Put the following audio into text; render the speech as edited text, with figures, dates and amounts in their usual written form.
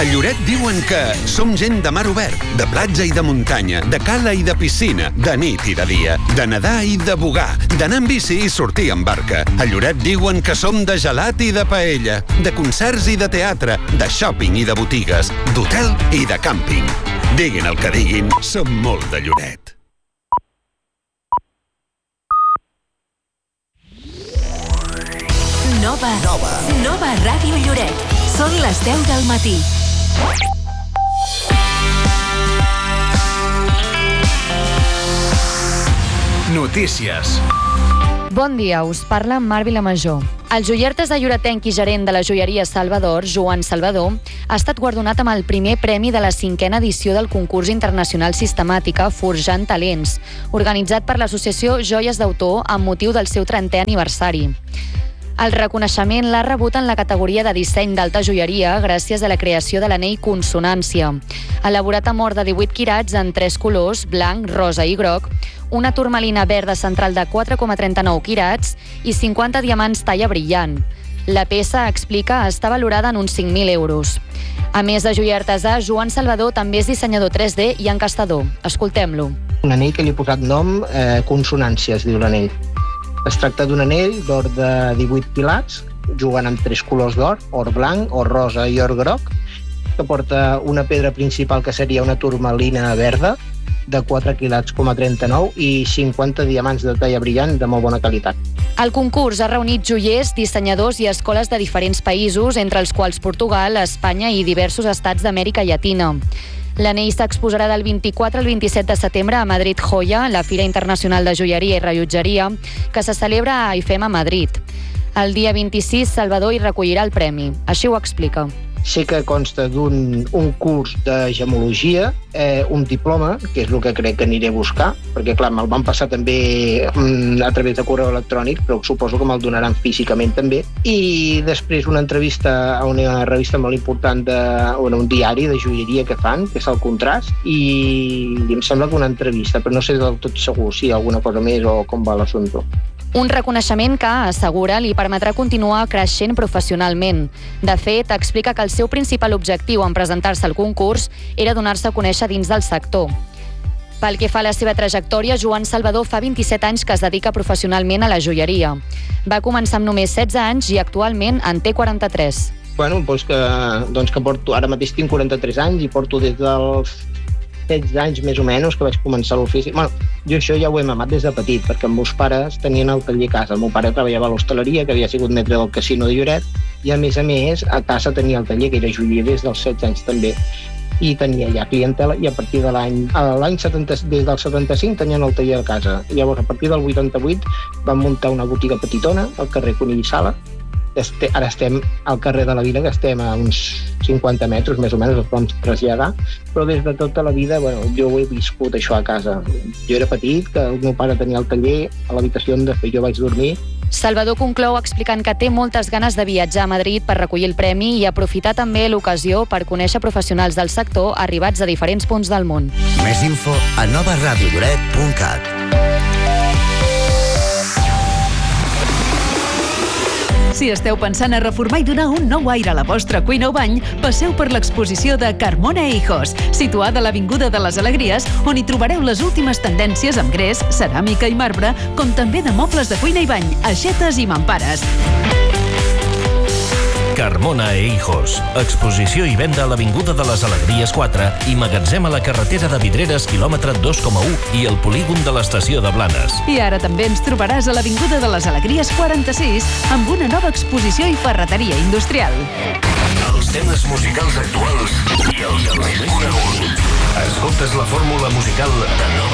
A Lloret diuen que som gent de mar obert, de platja i de muntanya, de cala i de piscina, de nit i de dia, de nedar i de bugar, d'anar amb bici i sortir amb barca. A Lloret diuen que som de gelat i de paella, de concerts i de teatre, de shopping i de botigues, d'hotel i de càmping. Diguin el que diguin, som molt de Lloret. Nova Ràdio Lloret. Són les 10 del matí. Notícies. Bon dia, us parla Mar Vilamajor. El joier lloretenc i gerent de la joieria Salvador, Joan Salvador, ha estat guardonat amb el primer premi de la 5a edició del concurs internacional sistemàtica Forjant Talents, organitzat per l'associació Joies d'Autor amb motiu del seu 30è aniversari. El reconeixement l'ha rebut en la categoria de disseny d'alta joieria gràcies a la creació de l'anell Consonància, elaborat amb or de 18 quirats en 3 colors, blanc, rosa i groc, una turmalina verda central de 4,39 quirats i 50 diamants talla brillant. La peça, explica, està valorada en uns 5.000 euros. A més de joier artesà, Joan Salvador també és dissenyador 3D i encastador. Escoltem-lo. Un anell que li he posat nom Consonància, es diu l'anell. Es tracta d'un anell d'or de 18 pilats, jugant amb 3 colors d'or, or blanc, or rosa i or groc, que porta una pedra principal que seria una turmalina verda de 4,39 quilats i 50 diamants de talla brillant de molt bona qualitat. El concurs ha reunit joiers, dissenyadors i escoles de diferents països, entre els quals Portugal, Espanya i diversos estats d'Amèrica Llatina. L'anell s'exposarà del 24 al 27 de setembre a Madrid Joya, la Fira Internacional de Joieria i Rellotgeria, que se celebra a IFEMA Madrid. El dia 26, Salvador hi recollirà el premi. Així ho explica. Sé que consta d'un curs de gemologia, un diploma, que és el que crec que aniré a buscar, perquè clar, me'l van passar també a través de correu electrònic, però suposo que me'l donaran físicament també, i després una entrevista a una revista molt important, un diari de joieria que fan, que és el Contrast, i em sembla que una entrevista, però no sé del tot segur si hi ha alguna cosa més o com va l'assumpte. Un reconeixement que, assegura, li permetrà continuar creixent professionalment. De fet, explica que el seu principal objectiu en presentar-se al concurs era donar-se a conèixer dins del sector. Pel que fa a la seva trajectòria, Joan Salvador fa 27 anys que es dedica professionalment a la joieria. Va començar amb només 16 anys i actualment en té 43. Doncs que porto, ara mateix tinc 43 anys i porto des dels 16 anys més o menys que vaig començar l'ofici. Jo això ja ho he mamat des de petit, perquè els meus pares tenien el taller a casa. El meu pare treballava a l'hostaleria, que havia sigut metre del casino de Lloret, i a més, a casa tenia el taller, que era joier des dels 16 anys també, i tenia ja clientela, i a partir de des del 75 tenien el taller a casa. Llavors, a partir del 88 vam muntar una botiga petitona al carrer Conill i Sala. Ara estem al carrer de la Vila, que estem a uns 50 metres, més o menys, ens vam traslladar, però des de tota la vida, jo ho he viscut això a casa. Jo era petit, que el meu pare tenia el taller, a l'habitació on jo vaig dormir. Salvador conclou explicant que té moltes ganes de viatjar a Madrid per recollir el premi i aprofitar també l'ocasió per conèixer professionals del sector arribats a diferents punts del món. Més info a novaradiolloret.cat. Si esteu pensant a reformar i donar un nou aire a la vostra cuina o bany, passeu per l'exposició de Carmona e Hijos, situada a l'Avinguda de les Alegries, on hi trobareu les últimes tendències amb gres, ceràmica i marbre, com també de mobles de cuina i bany, aixetes i mampares. Carmona e Hijos. Exposició i venda a l'Avinguda de les Alegries 4 i magatzem a la carretera de Vidreres, quilòmetre 2,1 i el polígon de l'estació de Blanes. I ara també ens trobaràs a l'Avinguda de les Alegries 46 amb una nova exposició i ferreteria industrial. Els temes musicals actuals i els més coneguts. Escoltes la fórmula musical de Nova